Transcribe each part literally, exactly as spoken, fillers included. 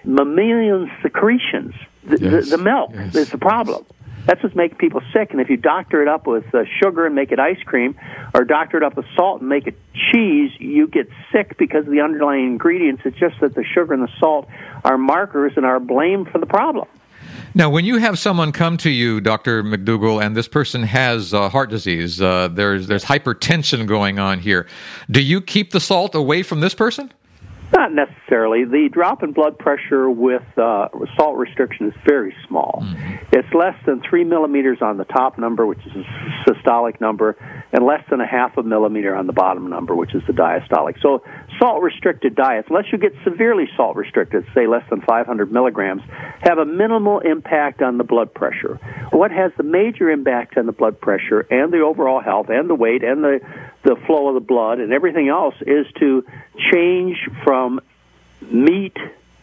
mammalian secretions. The, yes. the, the milk yes. is the problem. That's what's making people sick. And if you doctor it up with uh, sugar and make it ice cream, or doctor it up with salt and make it cheese, you get sick because of the underlying ingredients. It's just that the sugar and the salt are markers and are blamed for the problem. Now, when you have someone come to you, Doctor McDougall, and this person has uh, heart disease, uh, there's there's hypertension going on here, do you keep the salt away from this person? Not necessarily. The drop in blood pressure with uh, salt restriction is very small. Mm-hmm. It's less than three millimeters on the top number, which is a systolic number, and less than a half a millimeter on the bottom number, which is the diastolic. So salt-restricted diets, unless you get severely salt-restricted, say less than five hundred milligrams, have a minimal impact on the blood pressure. What has the major impact on the blood pressure and the overall health and the weight and the the flow of the blood and everything else is to change from meat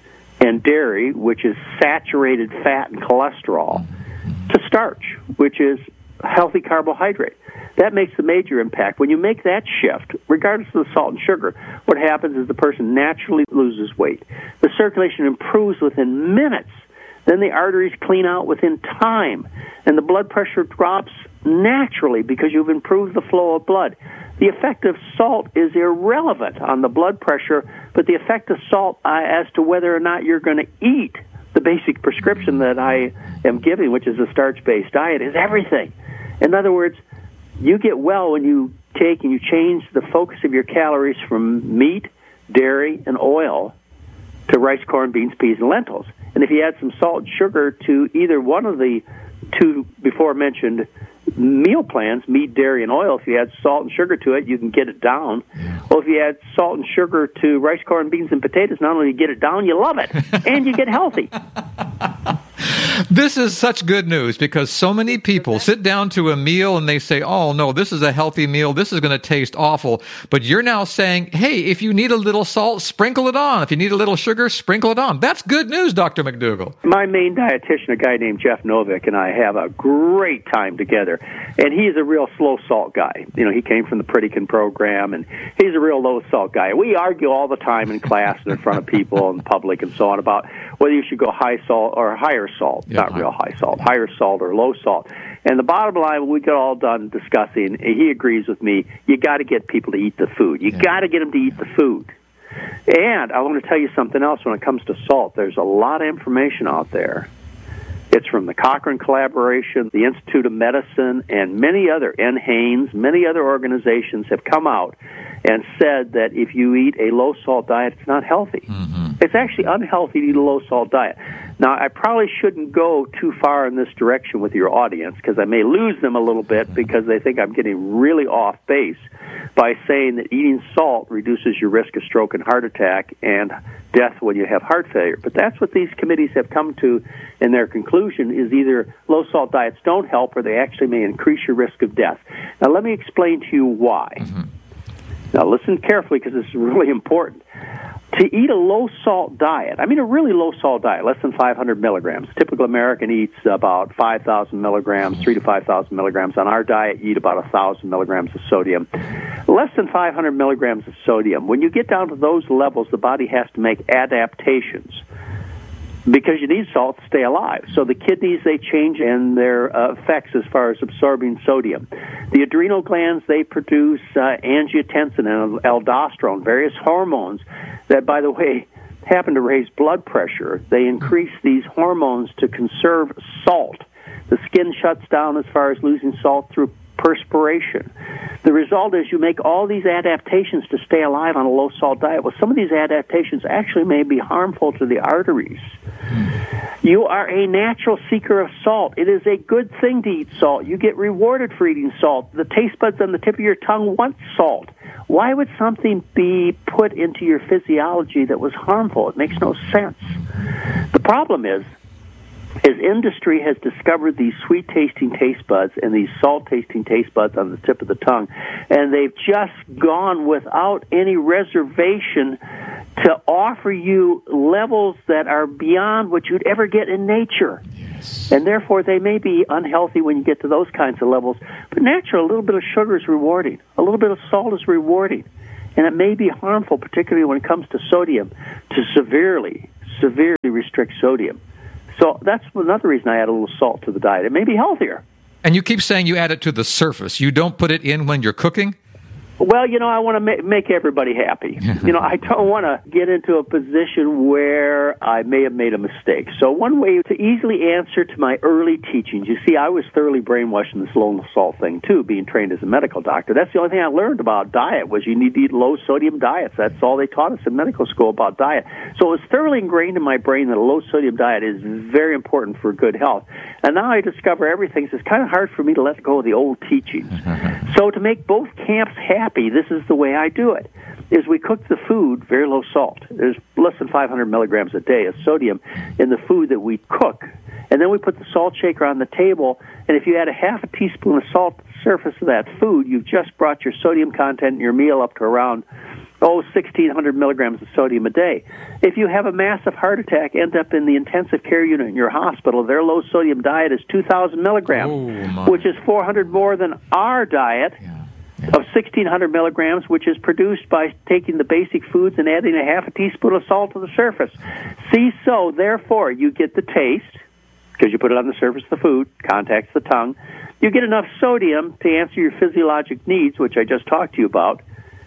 and dairy, which is saturated fat and cholesterol, to starch, which is healthy carbohydrate. That makes a major impact. When you make that shift, regardless of the salt and sugar, what happens is the person naturally loses weight. The circulation improves within minutes. Then the arteries clean out within time, and the blood pressure drops naturally because you've improved the flow of blood. The effect of salt is irrelevant on the blood pressure, but the effect of salt uh, as to whether or not you're going to eat the basic prescription that I am giving, which is a starch-based diet, is everything. In other words, you get well when you take and you change the focus of your calories from meat, dairy, and oil to rice, corn, beans, peas, and lentils. And if you add some salt and sugar to either one of the two before mentioned meal plans, meat, dairy, and oil, if you add salt and sugar to it, you can get it down. Yeah. Well, if you add salt and sugar to rice, corn, beans, and potatoes, not only you get it down, you love it, and you get healthy. This is such good news because so many people sit down to a meal and they say, oh, no, this is a healthy meal. This is going to taste awful. But you're now saying, hey, if you need a little salt, sprinkle it on. If you need a little sugar, sprinkle it on. That's good news, Doctor McDougall. My main dietitian, a guy named Jeff Novick, and I have a great time together. And he's a real slow salt guy. You know, he came from the Pritikin program, and he's a real low salt guy. We argue all the time in class and in front of people and public and so on about whether you should go high salt or higher salt. Yeah, not real high salt, higher salt or low salt. And the bottom line, when we get all done discussing, he agrees with me, you got to get people to eat the food. You yeah. got to get them to eat the food. And I want to tell you something else when it comes to salt. There's a lot of information out there. It's from the Cochrane Collaboration, the Institute of Medicine, and many other, N. Haynes, many other organizations have come out and said that if you eat a low-salt diet, it's not healthy. Mm-hmm. It's actually unhealthy to eat a low-salt diet. Now, I probably shouldn't go too far in this direction with your audience because I may lose them a little bit because they think I'm getting really off base by saying that eating salt reduces your risk of stroke and heart attack and death when you have heart failure. But that's what these committees have come to in their conclusion is either low-salt diets don't help or they actually may increase your risk of death. Now, let me explain to you why. Mm-hmm. Now, listen carefully because this is really important. To eat a low-salt diet, I mean a really low-salt diet, less than five hundred milligrams. A typical American eats about five thousand milligrams, three to five thousand milligrams. On our diet, you eat about one thousand milligrams of sodium. Less than five hundred milligrams of sodium. When you get down to those levels, the body has to make adaptations because you need salt to stay alive. So the kidneys, they change in their uh, effects as far as absorbing sodium. The adrenal glands, they produce uh, angiotensin and aldosterone, various hormones that, by the way, happen to raise blood pressure. They increase these hormones to conserve salt. The skin shuts down as far as losing salt through perspiration. The result is you make all these adaptations to stay alive on a low-salt diet. Well, some of these adaptations actually may be harmful to the arteries. You are a natural seeker of salt. It is a good thing to eat salt. You get rewarded for eating salt. The taste buds on the tip of your tongue want salt. Why would something be put into your physiology that was harmful? It makes no sense. The problem is, as industry has discovered these sweet-tasting taste buds and these salt-tasting taste buds on the tip of the tongue, and they've just gone without any reservation to offer you levels that are beyond what you'd ever get in nature. Yes. And therefore, they may be unhealthy when you get to those kinds of levels. But naturally, a little bit of sugar is rewarding. A little bit of salt is rewarding. And it may be harmful, particularly when it comes to sodium, to severely, severely restrict sodium. So that's another reason I add a little salt to the diet. It may be healthier. And you keep saying you add it to the surface. You don't put it in when you're cooking? Well, you know, I want to ma- make everybody happy. You know, I don't want to get into a position where I may have made a mistake. So one way to easily answer to my early teachings, you see, I was thoroughly brainwashed in this low salt thing, too, being trained as a medical doctor. That's the only thing I learned about diet was you need to eat low-sodium diets. That's all they taught us in medical school about diet. So it was thoroughly ingrained in my brain that a low-sodium diet is very important for good health. And now I discover everything, so it's kind of hard for me to let go of the old teachings. So to make both camps happy, this is the way I do it, is we cook the food very low salt. There's less than five hundred milligrams a day of sodium in the food that we cook. And then we put the salt shaker on the table, and if you add a half a teaspoon of salt to the surface of that food, you've just brought your sodium content in your meal up to around, oh, sixteen hundred milligrams of sodium a day. If you have a massive heart attack, end up in the intensive care unit in your hospital, their low-sodium diet is two thousand milligrams, oh, which is four hundred more than our diet. Yeah. Yeah. Of sixteen hundred milligrams, which is produced by taking the basic foods and adding a half a teaspoon of salt to the surface. See, so, therefore, you get the taste, because you put it on the surface of the food, contacts the tongue. You get enough sodium to answer your physiologic needs, which I just talked to you about,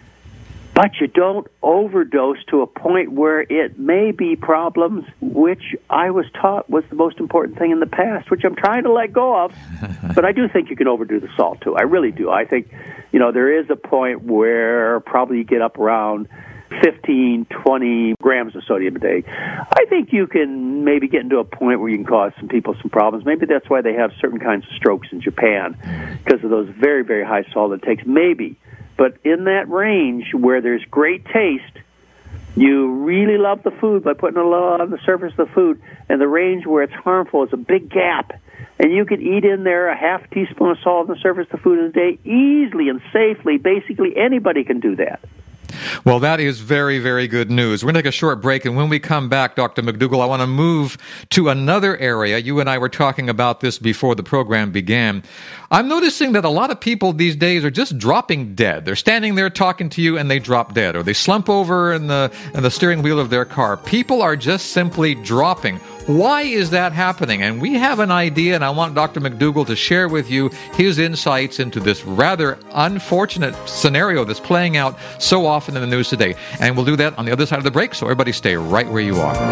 but you don't overdose to a point where it may be problems, which I was taught was the most important thing in the past, which I'm trying to let go of. But I do think you can overdo the salt, too. I really do. I think, you know, there is a point where probably you get up around fifteen, twenty grams of sodium a day. I think you can maybe get into a point where you can cause some people some problems. Maybe that's why they have certain kinds of strokes in Japan, because of those very, very high salt intakes. Maybe. But in that range where there's great taste, you really love the food by putting a lot on the surface of the food, and the range where it's harmful is a big gap. And you could eat in there a half teaspoon of salt on the surface of the food in a day easily and safely. Basically, anybody can do that. Well, that is very, very good news. We're going to take a short break, and when we come back, Doctor McDougall, I want to move to another area. You and I were talking about this before the program began. I'm noticing that a lot of people these days are just dropping dead. They're standing there talking to you, and they drop dead, or they slump over in the, in the steering wheel of their car. People are just simply dropping. Why is that happening? And we have an idea, and I want Doctor McDougall to share with you his insights into this rather unfortunate scenario that's playing out so often in the news today. And we'll do that on the other side of the break, so everybody stay right where you are.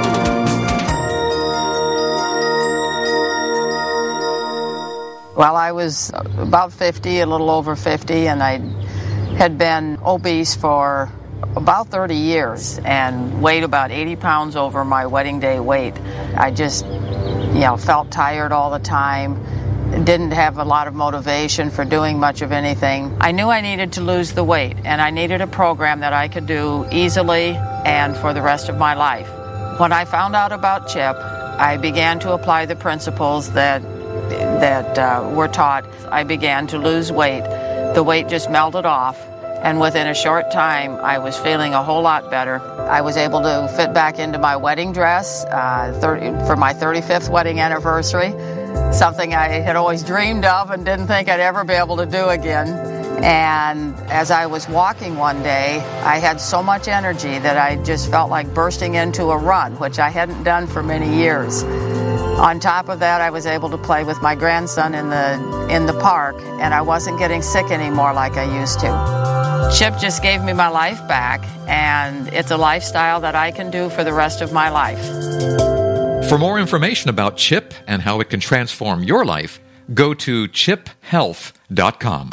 Well, I was about fifty, a little over fifty, and I had been obese for about thirty years and weighed about eighty pounds over my wedding day weight. I just, you know, felt tired all the time, didn't have a lot of motivation for doing much of anything. I knew I needed to lose the weight, and I needed a program that I could do easily and for the rest of my life. When I found out about CHIP, I began to apply the principles that that uh, were taught. I began to lose weight. The weight just melted off, and within a short time, I was feeling a whole lot better. I was able to fit back into my wedding dress uh, thirty, for my thirty-fifth wedding anniversary, something I had always dreamed of and didn't think I'd ever be able to do again. And as I was walking one day, I had so much energy that I just felt like bursting into a run, which I hadn't done for many years. On top of that, I was able to play with my grandson in the in the park, and I wasn't getting sick anymore like I used to. CHIP just gave me my life back, and it's a lifestyle that I can do for the rest of my life. For more information about CHIP and how it can transform your life, go to chip health dot com.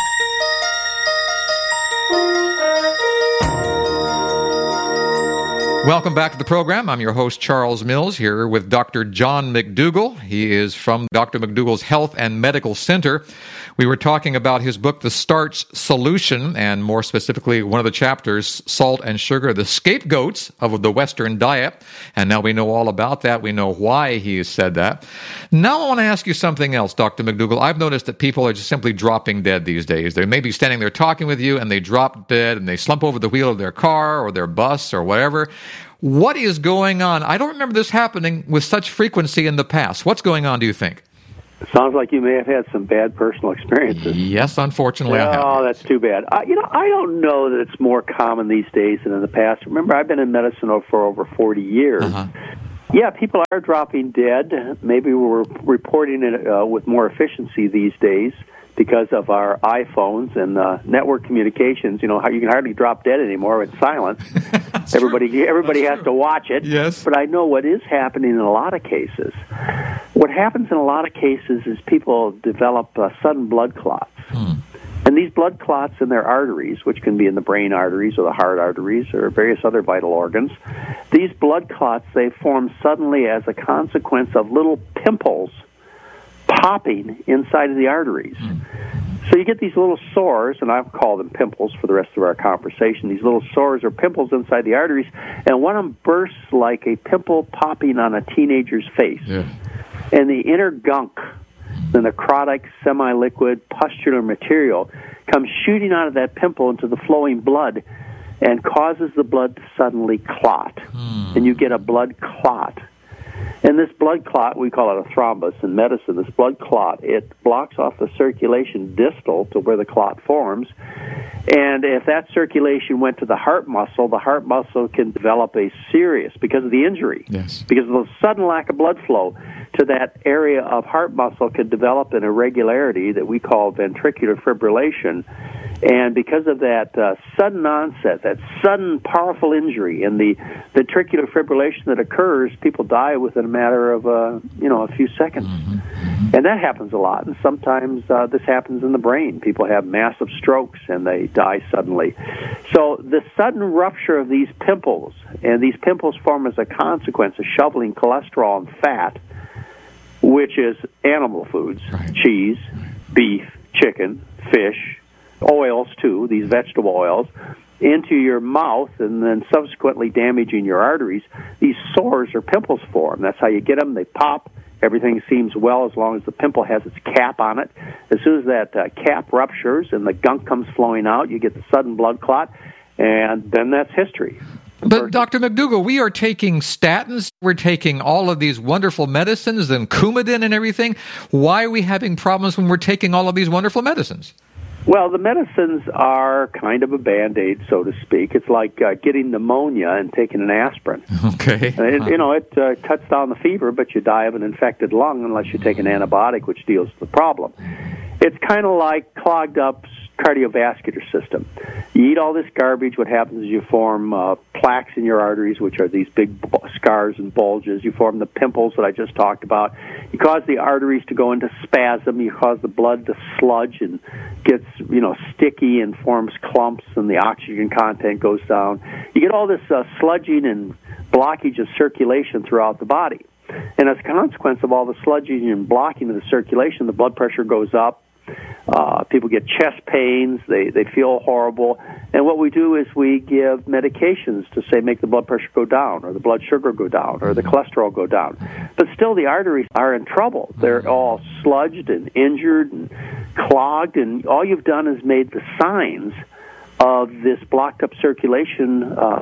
Welcome back to the program. I'm your host, Charles Mills, here with Doctor John McDougall. He is from Doctor McDougall's Health and Medical Center. We were talking about his book, The Starch Solution, and more specifically, one of the chapters, Salt and Sugar, the Scapegoats of the Western Diet. And now we know all about that. We know why he has said that. Now I want to ask you something else, Doctor McDougall. I've noticed that people are just simply dropping dead these days. They may be standing there talking with you, and they drop dead, and they slump over the wheel of their car or their bus or whatever. What is going on? I don't remember this happening with such frequency in the past. What's going on, do you think? It sounds like you may have had some bad personal experiences. Yes, unfortunately, I have. Oh, that's too bad. Uh, you know, I don't know that it's more common these days than in the past. Remember, I've been in medicine for over forty years. Uh-huh. Yeah, people are dropping dead. Maybe we're reporting it uh, with more efficiency these days because of our iPhones and uh, network communications. You know, how you can hardly drop dead anymore with silence. everybody true. everybody That's has true. to watch it. Yes. But I know what is happening in a lot of cases. What happens in a lot of cases is people develop uh, sudden blood clots. Hmm. And these blood clots in their arteries, which can be in the brain arteries or the heart arteries or various other vital organs, these blood clots, they form suddenly as a consequence of little pimples popping inside of the arteries. Mm. So you get these little sores, and I'll call them pimples for the rest of our conversation, these little sores or pimples inside the arteries, and one of them bursts like a pimple popping on a teenager's face. Yeah. And the inner gunk, the necrotic, semi-liquid, pustular material comes shooting out of that pimple into the flowing blood and causes the blood to suddenly clot. Mm. And you get a blood clot. And this blood clot, we call it a thrombus in medicine, this blood clot, it blocks off the circulation distal to where the clot forms. And if that circulation went to the heart muscle, the heart muscle can develop a serious, because of the injury, yes. because of the sudden lack of blood flow to that area of heart muscle could develop an irregularity that we call ventricular fibrillation. And because of that uh, sudden onset, that sudden powerful injury, and the ventricular fibrillation that occurs, people die within a matter of uh, you know a few seconds. Mm-hmm. And that happens a lot. And sometimes uh, this happens in the brain. People have massive strokes and they die suddenly. So the sudden rupture of these pimples, and these pimples form as a consequence of shoveling cholesterol and fat, which is animal foods, right. cheese, beef, chicken, fish, oils too, these vegetable oils, into your mouth and then subsequently damaging your arteries, these sores or pimples form. That's how you get them. They pop. Everything seems well as long as the pimple has its cap on it. As soon as that uh, cap ruptures and the gunk comes flowing out, you get the sudden blood clot, and then that's history. But Doctor McDougall, we are taking statins, we're taking all of these wonderful medicines and Coumadin and everything. Why are we having problems when we're taking all of these wonderful medicines? Well, the medicines are kind of a Band-Aid, so to speak. It's like uh, getting pneumonia and taking an aspirin. Okay. Uh, it, you know, it uh, cuts down the fever, but you die of an infected lung unless you take an antibiotic, which deals with the problem. It's kind of like clogged up cardiovascular system. You eat all this garbage, what happens is you form uh, plaques in your arteries, which are these big b- scars and bulges. You form the pimples that I just talked about. You cause the arteries to go into spasm. You cause the blood to sludge and gets, you know, sticky and forms clumps, and the oxygen content goes down. You get all this uh, sludging and blockage of circulation throughout the body. And as a consequence of all the sludging and blocking of the circulation, the blood pressure goes up. Uh, people get chest pains, they, they feel horrible, and what we do is we give medications to, say, make the blood pressure go down, or the blood sugar go down, or the cholesterol go down. But still the arteries are in trouble. They're all sludged and injured and clogged, and all you've done is made the signs of this blocked up circulation uh,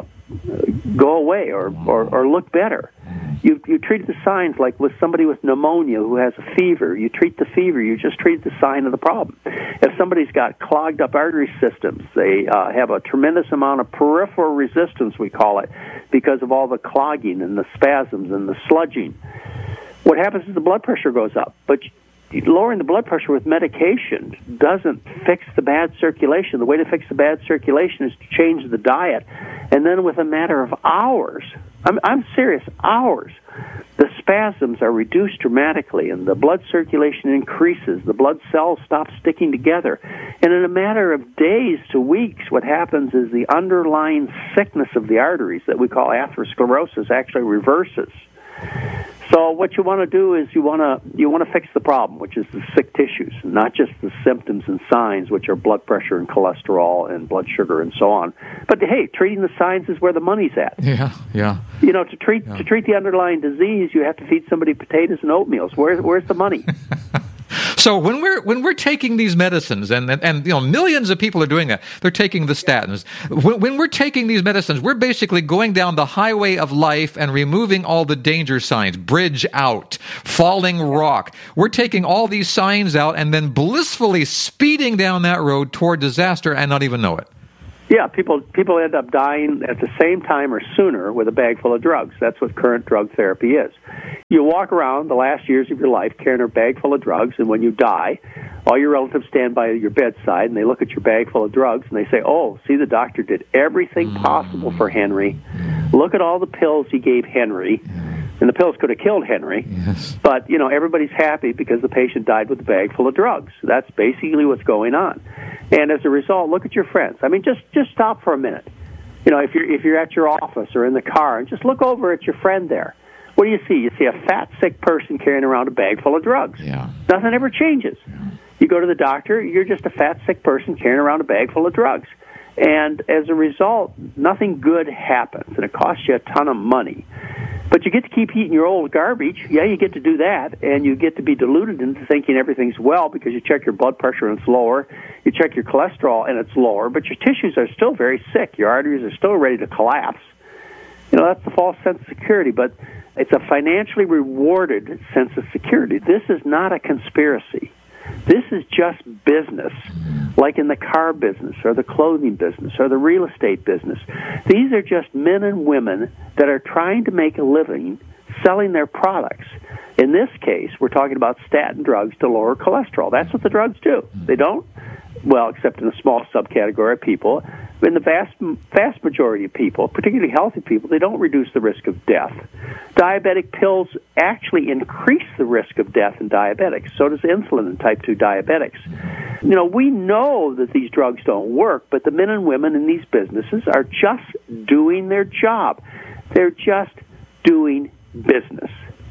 go away or, or, or look better. You you treat the signs like with somebody with pneumonia who has a fever. You treat the fever. You just treat the sign of the problem. If somebody's got clogged up artery systems, they uh, have a tremendous amount of peripheral resistance, we call it, because of all the clogging and the spasms and the sludging. What happens is the blood pressure goes up, but lowering the blood pressure with medication doesn't fix the bad circulation. The way to fix the bad circulation is to change the diet, and then with a matter of hours, I'm, I'm serious, hours, the spasms are reduced dramatically, and the blood circulation increases. The blood cells stop sticking together. And in a matter of days to weeks, what happens is the underlying sickness of the arteries that we call atherosclerosis actually reverses. So what you want to do is you want to you want to fix the problem, which is the sick tissues, not just the symptoms and signs, which are blood pressure and cholesterol and blood sugar and so on. But hey, treating the signs is where the money's at. Yeah, yeah. You know, to treat yeah. to treat the underlying disease, you have to feed somebody potatoes and oatmeal. Where, where's the money? So when we're when we're taking these medicines, and, and and you know millions of people are doing that, they're taking the statins. When, when we're taking these medicines, we're basically going down the highway of life and removing all the danger signs: bridge out, falling rock. We're taking all these signs out and then blissfully speeding down that road toward disaster and not even know it. Yeah, people people end up dying at the same time or sooner with a bag full of drugs. That's what current drug therapy is. You walk around the last years of your life carrying a bag full of drugs, and when you die, all your relatives stand by your bedside, and they look at your bag full of drugs, and they say, oh, see, the doctor did everything possible for Henry. Look at all the pills he gave Henry. And the pills could have killed Henry. Yes. But, you know, everybody's happy because the patient died with a bag full of drugs. That's basically what's going on. And as a result, look at your friends. I mean, just, just stop for a minute. You know, if you're, if you're at your office or in the car, and just look over at your friend there. What do you see? You see a fat, sick person carrying around a bag full of drugs. Yeah. Nothing ever changes. Yeah. You go to the doctor, you're just a fat, sick person carrying around a bag full of drugs. And as a result, nothing good happens, and it costs you a ton of money. But you get to keep eating your old garbage. Yeah, you get to do that, and you get to be deluded into thinking everything's well because you check your blood pressure and it's lower. You check your cholesterol and it's lower, but your tissues are still very sick. Your arteries are still ready to collapse. You know, that's the false sense of security, but it's a financially rewarded sense of security. This is not a conspiracy. This is just business, like in the car business or the clothing business or the real estate business. These are just men and women that are trying to make a living selling their products. In this case, we're talking about statin drugs to lower cholesterol. That's what the drugs do. They don't, well, except in a small subcategory of people. In the vast vast majority of people, particularly healthy people, they don't reduce the risk of death. Diabetic pills actually increase the risk of death in diabetics. So does insulin in type two diabetics. You know, we know that these drugs don't work, but the men and women in these businesses are just doing their job. They're just doing business.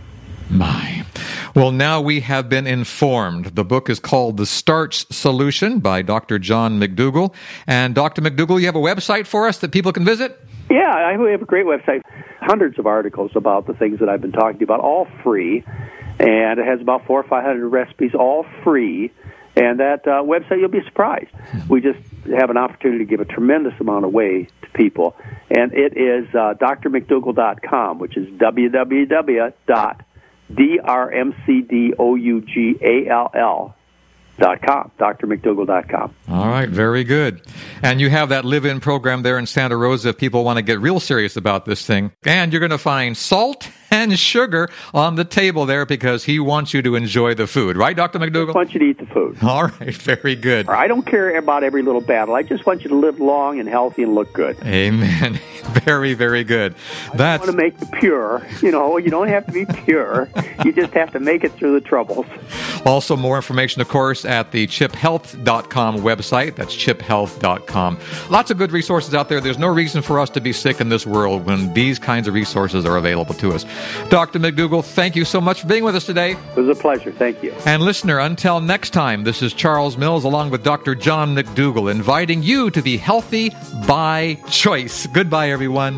My. Well, now we have been informed. The book is called The Starch Solution by Doctor John McDougall. And Doctor McDougall, you have a website for us that people can visit? Yeah, I have a great website. Hundreds of articles about the things that I've been talking to you about, all free. And it has about four or five hundred recipes, all free. And that uh, website, you'll be surprised. We just have an opportunity to give a tremendous amount away to people. And it is uh, d r mcdougall dot com, which is w w w dot D R M C D O U G A L L dot com, d r mcdougall dot com. All right, very good. And you have that live-in program there in Santa Rosa if people want to get real serious about this thing. And you're going to find salt and sugar on the table there because he wants you to enjoy the food. Right, Doctor McDougall? I want you to eat the food. All right, very good. I don't care about every little battle. I just want you to live long and healthy and look good. Amen. Very, very good. That's... I want to make you pure. You know, you don't have to be pure. You just have to make it through the troubles. Also, more information, of course, at the chip health dot com website. That's chip health dot com. Lots of good resources out there. There's no reason for us to be sick in this world when these kinds of resources are available to us. Doctor McDougall, thank you so much for being with us today. It was a pleasure. Thank you. And listener, until next time, this is Charles Mills along with Doctor John McDougall inviting you to be healthy by choice. Goodbye, everyone.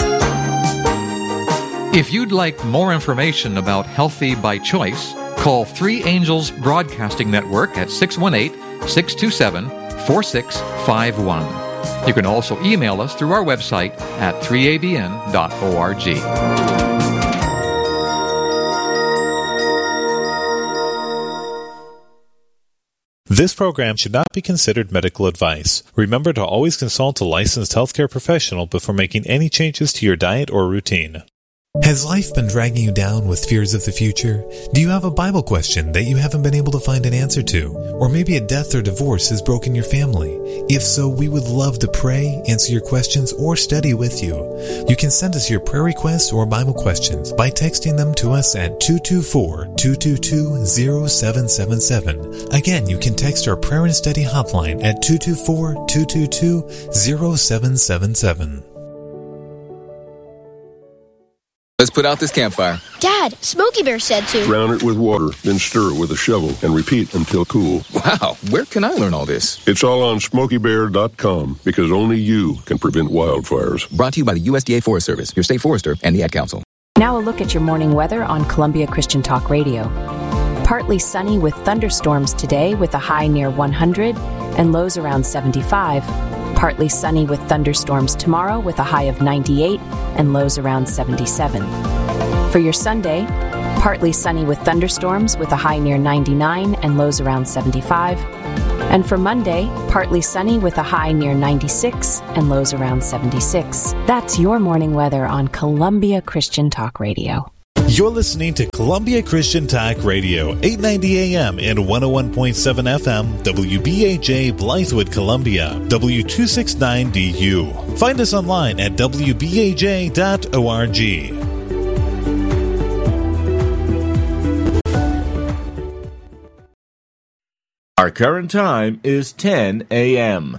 If you'd like more information about Healthy by Choice, call Three Angels Broadcasting Network at six one eight, six two seven, four six five one. You can also email us through our website at three a b n dot org. This program should not be considered medical advice. Remember to always consult a licensed healthcare professional before making any changes to your diet or routine. Has life been dragging you down with fears of the future? Do you have a Bible question that you haven't been able to find an answer to? Or maybe a death or divorce has broken your family? If so, we would love to pray, answer your questions, or study with you. You can send us your prayer requests or Bible questions by texting them to us at two two four, two two two, zero seven seven seven. Again, you can text our prayer and study hotline at two two four, two two two, zero seven seven seven. Let's put out this campfire. Dad, Smokey Bear said to drown it with water, then stir it with a shovel and repeat until cool. Wow, where can I learn all this? It's all on smokey bear dot com because only you can prevent wildfires. Brought to you by the U S D A Forest Service, your state forester, and the Ad Council. Now a look at your morning weather on Columbia Christian Talk Radio. Partly sunny with thunderstorms today with a high near one hundred and lows around seventy-five. Partly sunny with thunderstorms tomorrow with a high of ninety-eight and lows around seventy-seven. For your Sunday, partly sunny with thunderstorms with a high near ninety-nine and lows around seventy-five. And for Monday, partly sunny with a high near ninety-six and lows around seventy-six. That's your morning weather on Columbia Christian Talk Radio. You're listening to Columbia Christian Talk Radio, eight ninety A M and one oh one point seven F M, W B A J, Blythewood, Columbia, W two sixty-nine D U. Find us online at w b a j dot org. Our current time is ten A M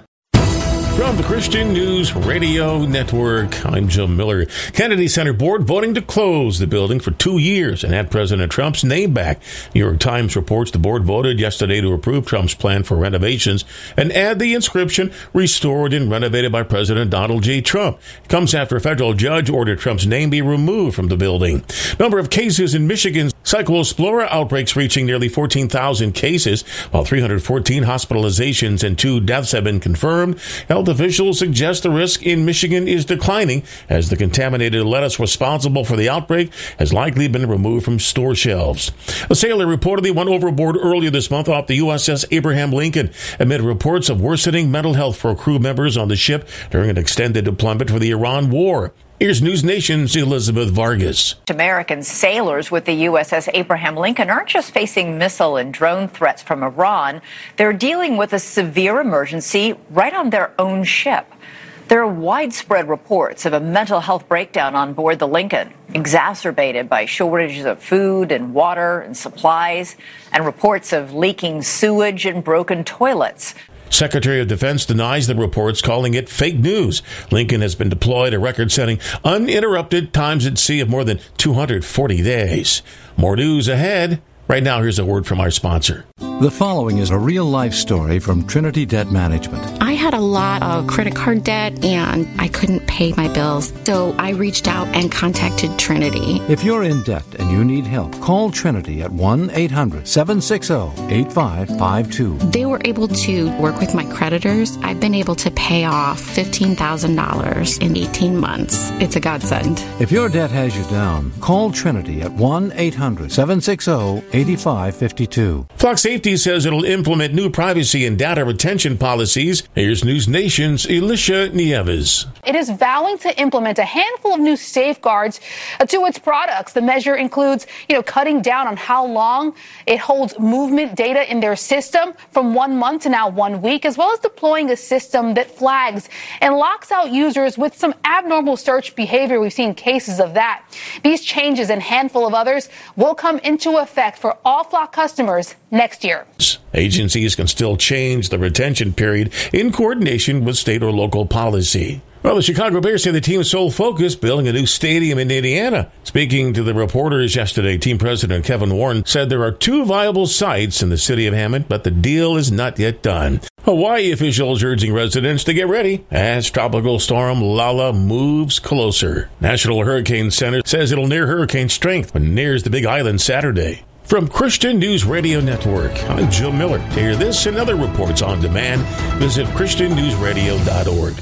From the Christian News Radio Network, I'm Joe Miller. Kennedy Center Board voting to close the building for two years and add President Trump's name back. New York Times reports the board voted yesterday to approve Trump's plan for renovations and add the inscription, restored and renovated by President Donald J. Trump. It comes after a federal judge ordered Trump's name be removed from the building. Number of cases in Michigan's Cyclospora outbreaks reaching nearly fourteen thousand cases, while three hundred fourteen hospitalizations and two deaths have been confirmed. Health officials suggest the risk in Michigan is declining as the contaminated lettuce responsible for the outbreak has likely been removed from store shelves. A sailor reportedly went overboard earlier this month off the U S S Abraham Lincoln amid reports of worsening mental health for crew members on the ship during an extended deployment for the Iran war. Here's News Nation's Elizabeth Vargas. American sailors with the U S S Abraham Lincoln aren't just facing missile and drone threats from Iran. They're dealing with a severe emergency right on their own ship. There are widespread reports of a mental health breakdown on board the Lincoln, exacerbated by shortages of food and water and supplies, and reports of leaking sewage and broken toilets. Secretary of Defense denies the reports, calling it fake news. Lincoln has been deployed a record-setting uninterrupted times at sea of more than two hundred forty days. More news ahead. Right now, here's a word from our sponsor. The following is a real-life story from Trinity Debt Management. I had a lot of credit card debt, and I couldn't pay my bills, so I reached out and contacted Trinity. If you're in debt and you need help, call Trinity at one eight hundred seven six zero eight five five two. They were able to work with my creditors. I've been able to pay off fifteen thousand dollars in eighteen months. It's a godsend. If your debt has you down, call Trinity at one eight hundred seven six zero eight five five two. Flock Safety says it'll implement new privacy and data retention policies. Here's News Nation's Alicia Nieves. It is vowing to implement a handful of new safeguards to its products. The measure includes, you know, cutting down on how long it holds movement data in their system from one month to now one week, as well as deploying a system that flags and locks out users with some abnormal search behavior. We've seen cases of that. These changes and a handful of others will come into effect for all Flock customers next year. Agencies can still change the retention period in coordination with state or local policy. Well, the Chicago Bears say the team's sole focus, building a new stadium in Indiana. Speaking to the reporters yesterday, team president Kevin Warren said there are two viable sites in the city of Hammond, but the deal is not yet done. Hawaii officials urging residents to get ready as Tropical Storm Lala moves closer. National Hurricane Center says it'll near hurricane strength when it nears the Big Island Saturday. From Christian News Radio Network, I'm Joe Miller. To hear this and other reports on demand, visit christian news radio dot org.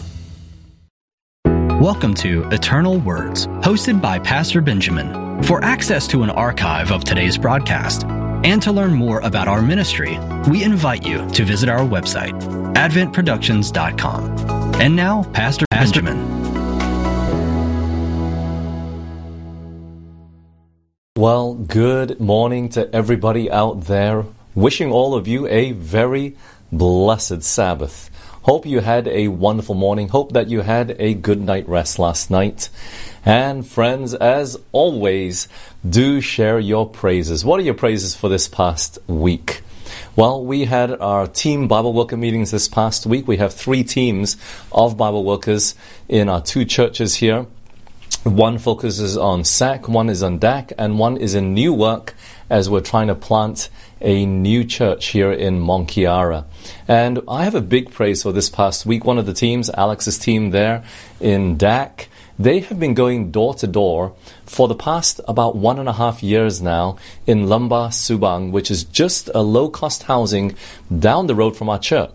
Welcome to Eternal Words, hosted by Pastor Benjamin. For access to an archive of today's broadcast and to learn more about our ministry, we invite you to visit our website, advent productions dot com. And now, Pastor Benjamin. Well, good morning to everybody out there. Wishing all of you a very blessed Sabbath. Hope you had a wonderful morning. Hope that you had a good night rest last night. And friends, as always, do share your praises. What are your praises for this past week? Well, we had our team Bible worker meetings this past week. We have three teams of Bible workers in our two churches here. One focuses on S A C, one is on D A C, and one is in New Work as we're trying to plant a new church here in Monkiara. And I have a big praise for this past week. One of the teams, Alex's team there in D A C, they have been going door to door for the past about one and a half years now in Lembah, Subang, which is just a low-cost housing down the road from our church.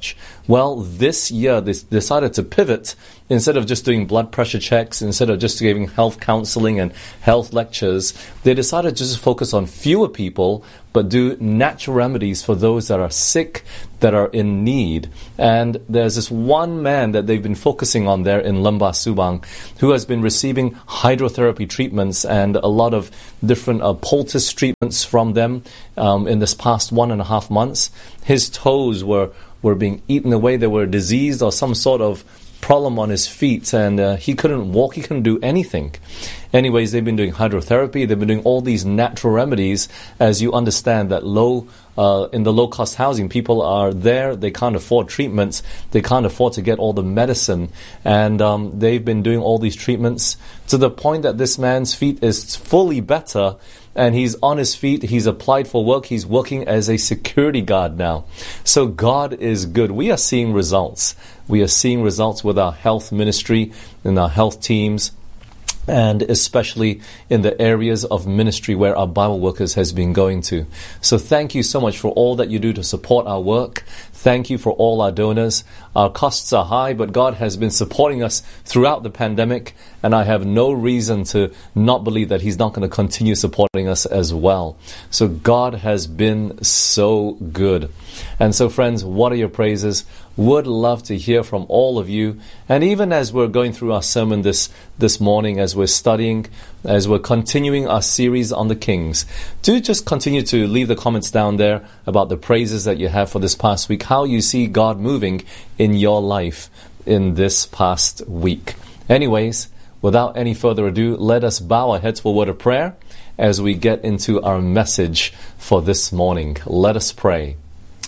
Well, this year they decided to pivot. Instead of just doing blood pressure checks, instead of just giving health counseling and health lectures, they decided to just focus on fewer people, but do natural remedies for those that are sick, that are in need. And there's this one man that they've been focusing on there in Lembah Subang who has been receiving hydrotherapy treatments and a lot of different uh, poultice treatments from them um, in this past one and a half months. His toes were, were being eaten away. They were diseased or some sort of problem on his feet, and uh, he couldn't walk, he couldn't do anything. Anyways, they've been doing hydrotherapy, they've been doing all these natural remedies. As you understand that low uh, in the low-cost housing, people are there, they can't afford treatments, they can't afford to get all the medicine, and um, they've been doing all these treatments to the point that this man's feet is fully better, and he's on his feet, he's applied for work, he's working as a security guard now. So God is good. We are seeing results. We are seeing results with our health ministry and our health teams, and especially in the areas of ministry where our Bible workers has been going to. So thank you so much for all that you do to support our work. Thank you for all our donors. Our costs are high, but God has been supporting us throughout the pandemic, and I have no reason to not believe that He's not going to continue supporting us as well. So God has been so good. And so friends, what are your praises? Would love to hear from all of you. And even as we're going through our sermon this, this morning, as we're studying, as we're continuing our series on the Kings, do just continue to leave the comments down there about the praises that you have for this past week, how you see God moving in your life in this past week. Anyways, without any further ado, let us bow our heads for a word of prayer as we get into our message for this morning. Let us pray.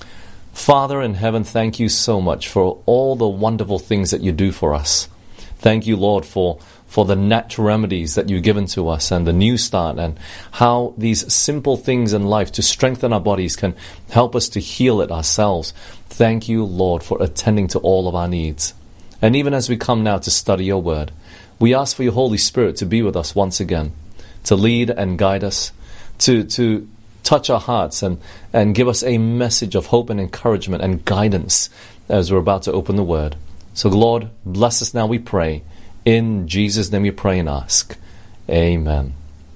Father in heaven, thank you so much for all the wonderful things that you do for us. Thank you, Lord, for, for the natural remedies that you've given to us and the new start, and how these simple things in life to strengthen our bodies can help us to heal it ourselves. Thank you, Lord, for attending to all of our needs. And even as we come now to study your word, we ask for your Holy Spirit to be with us once again, to lead and guide us, to to touch our hearts and, and give us a message of hope and encouragement and guidance as we're about to open the Word. So Lord, bless us now, we pray. In Jesus' name we pray and ask. Amen.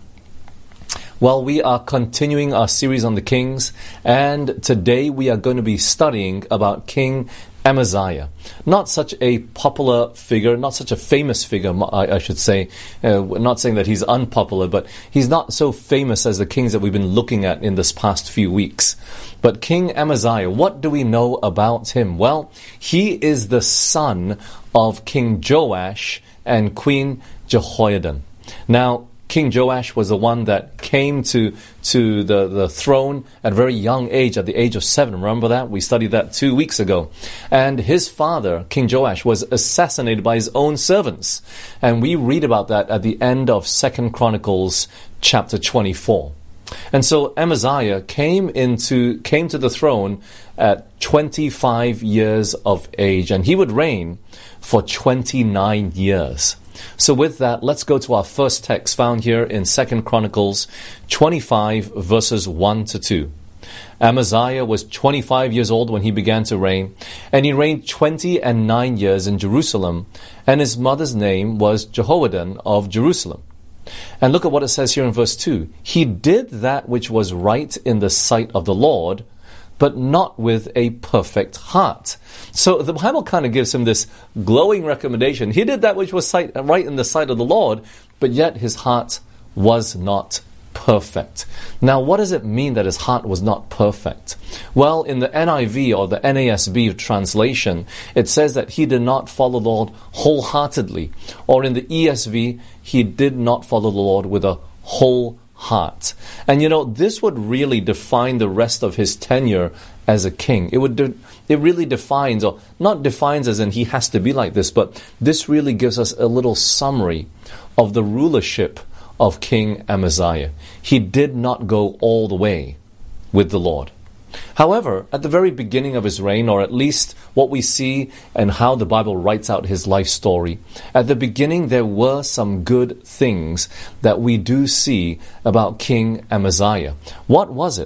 Well, we are continuing our series on the Kings, and today we are going to be studying about King Amaziah. Not such a popular figure, not such a famous figure, I, I should say. Uh, not saying that he's unpopular, but he's not so famous as the kings that we've been looking at in this past few weeks. But King Amaziah, what do we know about him? Well, he is the son of King Joash and Queen Jehoiada. Now, King Joash was the one that came to to the, the throne at a very young age, at the age of seven. Remember that? We studied that two weeks ago. And his father, King Joash, was assassinated by his own servants. And we read about that at the end of Second Chronicles chapter twenty-four. And so Amaziah came into came to the throne at twenty-five years of age, and he would reign for twenty-nine years. So with that, let's go to our first text found here in Second Chronicles twenty-five, verses one to two. Amaziah was twenty-five years old when he began to reign, and he reigned twenty and nine years in Jerusalem, and his mother's name was Jehoiada of Jerusalem. And look at what it says here in verse two. He did that which was right in the sight of the Lord, but not with a perfect heart. So the Bible kind of gives him this glowing recommendation. He did that which was sight, right in the sight of the Lord, but yet his heart was not perfect. Now, what does it mean that his heart was not perfect? Well, in the N I V or the N A S B translation, it says that he did not follow the Lord wholeheartedly. Or in the E S V, he did not follow the Lord with a whole heart. And you know, this would really define the rest of his tenure as a king. It would de- it really defines, or not defines as in he has to be like this, but this really gives us a little summary of the rulership of King Amaziah. He did not go all the way with the Lord. However, at the very beginning of his reign, or at least what we see and how the Bible writes out his life story, at the beginning there were some good things that we do see about King Amaziah. What was it?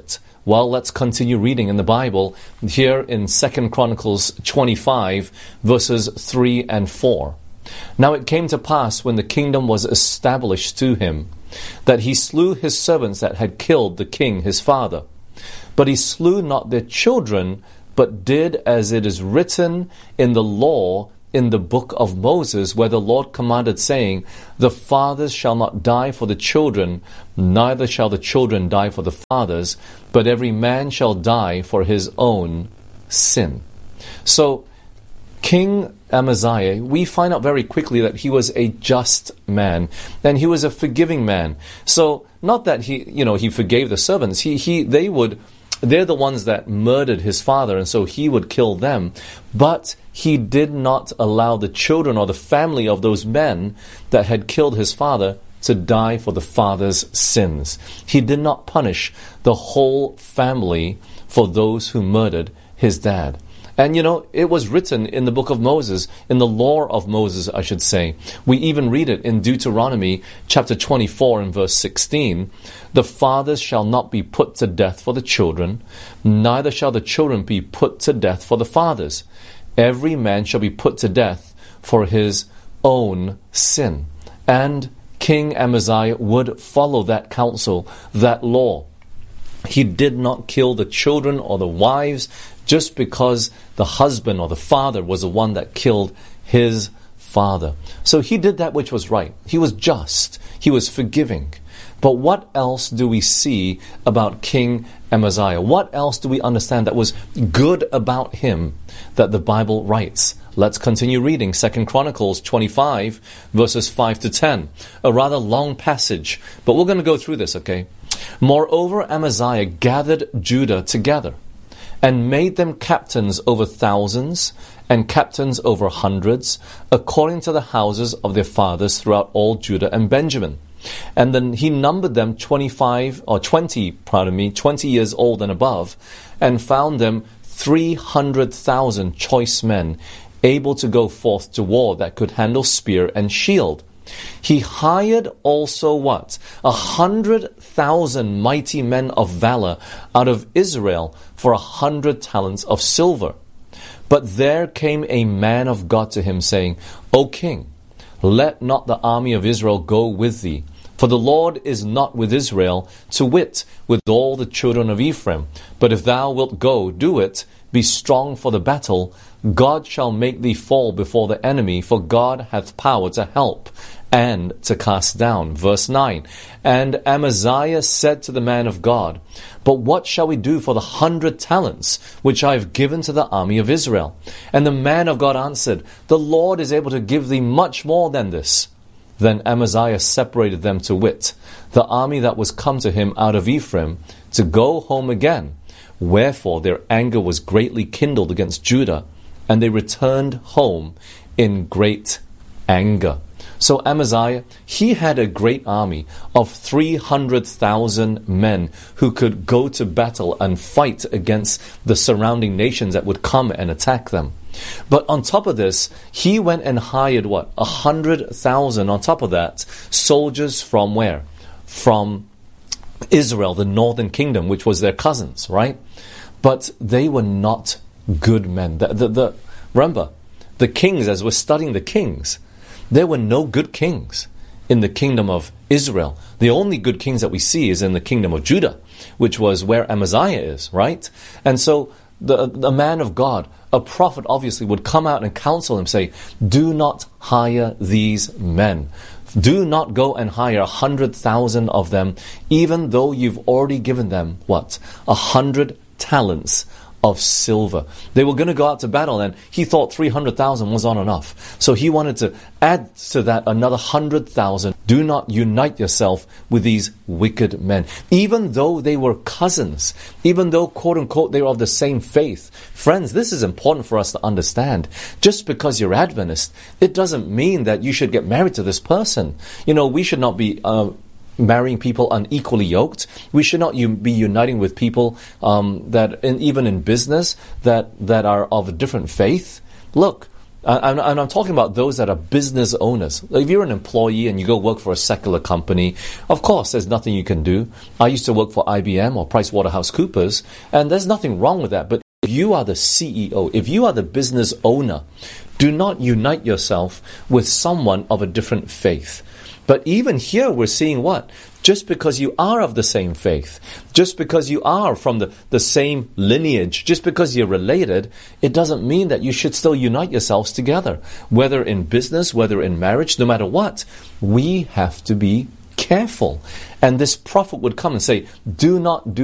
Well, let's continue reading in the Bible here in Second Chronicles twenty-five, verses three and four. Now it came to pass, when the kingdom was established to him, that he slew his servants that had killed the king his father. But he slew not their children, but did as it is written in the law in the book of Moses, where the Lord commanded, saying, the fathers shall not die for the children, neither shall the children die for the fathers, but every man shall die for his own sin. So, King Amaziah, we find out very quickly that he was a just man, and he was a forgiving man. So, not that he, you know, he forgave the servants. He, he, they would, they're the ones that murdered his father, and so he would kill them. But he did not allow the children or the family of those men that had killed his father to die for the father's sins. He did not punish the whole family for those who murdered his dad. And you know, it was written in the book of Moses, in the law of Moses, I should say. We even read it in Deuteronomy chapter twenty-four and verse sixteen. The fathers shall not be put to death for the children, neither shall the children be put to death for the fathers. Every man shall be put to death for his own sin. And King Amaziah would follow that counsel, that law. He did not kill the children or the wives just because the husband or the father was the one that killed his father. So he did that which was right. He was just. He was forgiving. But what else do we see about King Amaziah? What else do we understand that was good about him that the Bible writes? Let's continue reading Second Chronicles twenty-five, verses five to ten. A rather long passage, but we're going to go through this, okay? Moreover, Amaziah gathered Judah together, and made them captains over thousands, and captains over hundreds, according to the houses of their fathers throughout all Judah and Benjamin. And then he numbered them twenty-five, or twenty, pardon me, twenty years old and above, and found them three hundred thousand choice men, able to go forth to war, that could handle spear and shield. He hired also what? A hundred thousand mighty men of valor out of Israel for a hundred talents of silver. But there came a man of God to him, saying, O king, let not the army of Israel go with thee, for the Lord is not with Israel, to wit, with all the children of Ephraim. But if thou wilt go, do it, be strong for the battle. God shall make thee fall before the enemy, for God hath power to help and to cast down. Verse nine. And Amaziah said to the man of God, But what shall we do for the hundred talents which I have given to the army of Israel? And the man of God answered, The Lord is able to give thee much more than this. Then Amaziah separated them to wit, the army that was come to him out of Ephraim, to go home again. Wherefore their anger was greatly kindled against Judah, and they returned home in great anger. So Amaziah, he had a great army of three hundred thousand men who could go to battle and fight against the surrounding nations that would come and attack them. But on top of this, he went and hired what? A hundred thousand on top of that, soldiers from where? From Israel, the northern kingdom, which was their cousins, right? But they were not good men. The, the, the, remember, the kings, as we're studying the kings, there were no good kings in the kingdom of Israel. The only good kings that we see is in the kingdom of Judah, which was where Amaziah is, right? And so the, the man of God, a prophet obviously, would come out and counsel him, say, do not hire these men. Do not go and hire a hundred thousand of them, even though you've already given them, what? A hundred talents of silver. They were going to go out to battle, and he thought three hundred thousand was not enough. So he wanted to add to that another one hundred thousand. Do not unite yourself with these wicked men. Even though they were cousins, even though, quote unquote, they were of the same faith. Friends, this is important for us to understand. Just because you're Adventist, it doesn't mean that you should get married to this person. You know, we should not be Uh, marrying people unequally yoked. We should not u- be uniting with people um, that, in, even in business, that, that are of a different faith. Look, Uh, and, and I'm talking about those that are business owners. If you're an employee and you go work for a secular company, of course, there's nothing you can do. I used to work for I B M or PricewaterhouseCoopers, and there's nothing wrong with that. But if you are the C E O, if you are the business owner, do not unite yourself with someone of a different faith. But even here we're seeing what? Just because you are of the same faith, just because you are from the, the same lineage, just because you're related, it doesn't mean that you should still unite yourselves together. Whether in business, whether in marriage, no matter what, we have to be careful. And this prophet would come and say, do not do